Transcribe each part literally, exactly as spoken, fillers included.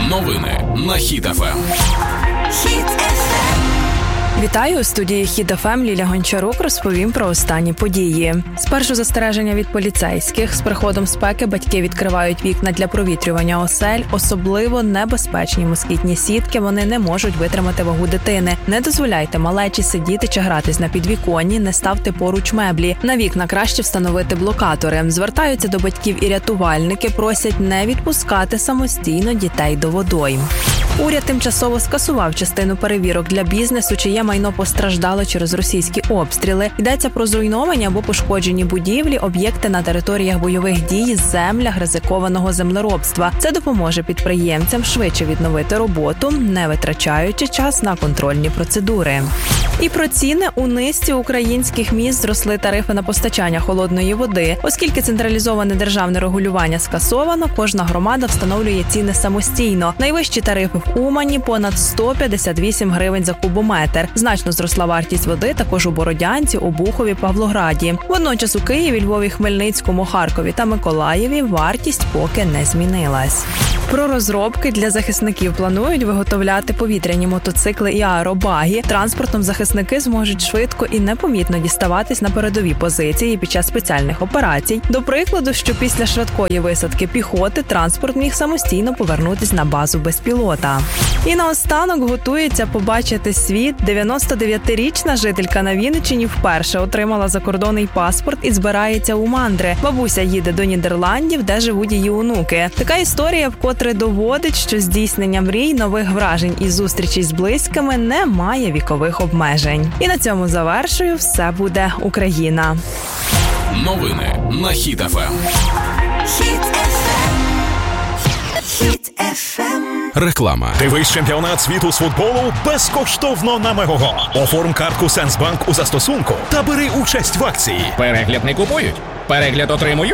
Новини на Хіт еф ем. Хіт еф ем. Вітаю, у студії Хіт еф ем Ліля Гончарук розповім про останні події. Спершу застереження від поліцейських. З приходом спеки батьки відкривають вікна для провітрювання осель. Особливо небезпечні москітні сітки, вони не можуть витримати вагу дитини. Не дозволяйте малечі сидіти чи гратись на підвіконні, не ставте поруч меблі. На вікна краще встановити блокатори. Звертаються до батьків і рятувальники, просять не відпускати самостійно дітей до водойм. Уряд тимчасово скасував частину перевірок для бізнесу, чиє майно постраждало через російські обстріли. Йдеться про зруйновані або пошкоджені будівлі, об'єкти на територіях бойових дій, землях ризикованого землеробства. Це допоможе підприємцям швидше відновити роботу, не витрачаючи час на контрольні процедури. І про ціни. У низці українських міст зросли тарифи на постачання холодної води. Оскільки централізоване державне регулювання скасовано, кожна громада встановлює ціни самостійно. Найвищі тарифи в Умані – понад сто п'ятдесят вісім гривень за кубометр. Значно зросла вартість води також у Бородянці, Обухові, Павлограді. Водночас у Києві, Львові, Хмельницькому, Харкові та Миколаєві вартість поки не змінилась. Про розробки для захисників планують виготовляти повітряні мотоцикли і аеробаги. Транспортом захисники зможуть швидко і непомітно діставатись на передові позиції під час спеціальних операцій. До прикладу, що після швидкої висадки піхоти транспорт міг самостійно повернутись на базу без пілота. І наостанок готується побачити світ. дев'яносто дев'ятирічна жителька на Вінниччині вперше отримала закордонний паспорт і збирається у мандри. Бабуся їде до Нідерландів, де живуть її онуки. Така історія вкотре доводить, що здійснення мрій, нових вражень і зустрічей з близькими не має вікових обмежень. І на цьому завершую. Все буде Україна. Новини на Хіт еф ем. Хіт еф ем. Хіт еф ем. Реклама. Дивись чемпіонат світу з футболу безкоштовно на Мегого. Оформ картку Сенсбанк у застосунку та бери участь в акції. Перегляд не купують, перегляд отримую.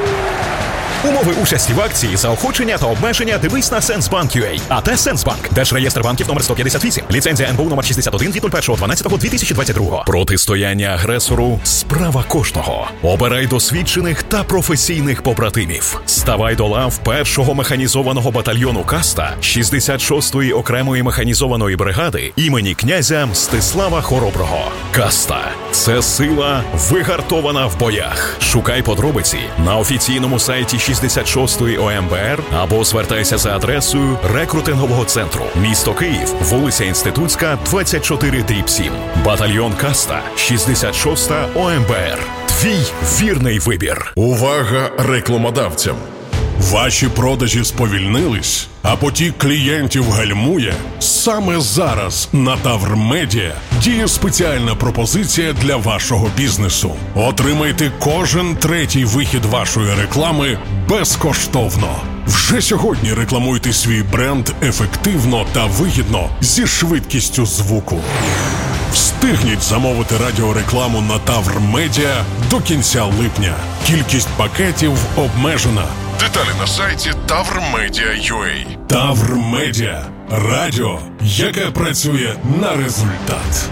Умови участі в акції, заохочення та обмеження дивись на Сенсбанк крапка ю а. АТ Сенсбанк. Держреєстр банків номер сто п'ятдесят вісім. Ліцензія ен бе у номер шістдесят один від першого дванадцятого дві тисячі двадцять другого. Протистояння агресору – справа кожного. Обирай досвідчених та професійних побратимів. Ставай до лав першого механізованого батальйону Каста шістдесят шостої окремої механізованої бригади імені князя Мстислава Хороброго. Каста – це сила, вигартована в боях. Шукай подробиці на офіційному сайті шістдесят шостої о ем бе ер або звертайся за адресою рекрутингового центру. Місто Київ, вулиця Інститутська, двадцять чотири дріб сім. Батальйон Каста, шістдесят шоста о ем бе ер. Твій вірний вибір. Увага рекламодавцям! Ваші продажі сповільнились, а потік клієнтів гальмує? Саме зараз на Тавр Медіа діє спеціальна пропозиція для вашого бізнесу. Отримайте кожен третій вихід вашої реклами безкоштовно. Вже сьогодні рекламуйте свій бренд ефективно та вигідно зі швидкістю звуку. Встигніть замовити радіорекламу на Тавр Медіа до кінця липня. Кількість пакетів обмежена. Деталі на сайті тавр медіа крапка ю а. Тавр Медіа. Радіо, яке працює на результат.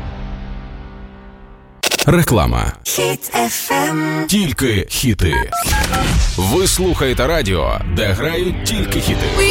Реклама. Хіт еф ем. Тільки хіти. Ви слухаєте радіо, де грають тільки хіти.